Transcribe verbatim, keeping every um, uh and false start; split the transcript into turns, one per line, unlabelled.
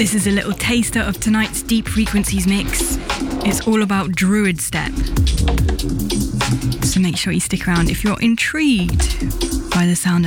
This is a little taster of tonight's Deep Frequencies mix. It's all about Druid Step. So make sure you stick around if you're intrigued by the sound